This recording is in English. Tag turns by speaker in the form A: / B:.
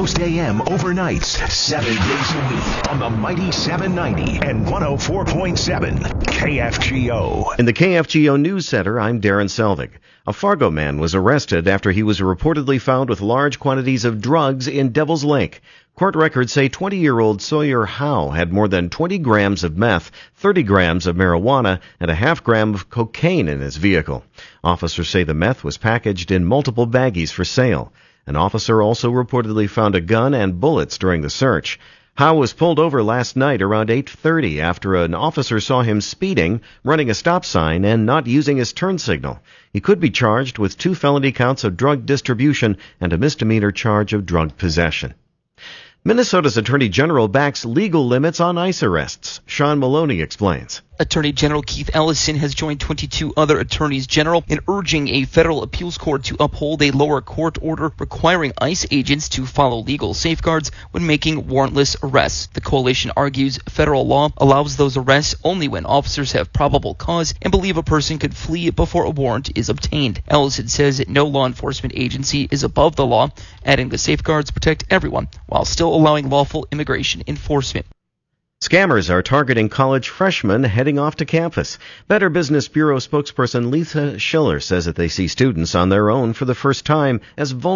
A: Coast AM overnights 7 days a week on the mighty 790 and 104.7 KFGO.
B: In the KFGO News Center, I'm Darren Selvig. A Fargo man was arrested after he was reportedly found with large quantities of drugs in Devil's Lake. Court records say 20-year-old Sawyer Howe had more than 20 grams of meth, 30 grams of marijuana, and a half gram of cocaine in his vehicle. Officers say the meth was packaged in multiple baggies for sale. An officer also reportedly found a gun and bullets during the search. Howe was pulled over last night around 8:30 after an officer saw him speeding, running a stop sign, and not using his turn signal. He could be charged with 2 felony counts of drug distribution and a misdemeanor charge of drug possession. Minnesota's Attorney General backs legal limits on ICE arrests. Sean Maloney explains.
C: Attorney General Keith Ellison has joined 22 other attorneys general in urging a federal appeals court to uphold a lower court order requiring ICE agents to follow legal safeguards when making warrantless arrests. The coalition argues federal law allows those arrests only when officers have probable cause and believe a person could flee before a warrant is obtained. Ellison says no law enforcement agency is above the law, adding the safeguards protect everyone while still allowing lawful immigration enforcement.
B: Scammers are targeting college freshmen heading off to campus. Better Business Bureau spokesperson Lisa Schiller says that they see students on their own for the first time as vulnerable.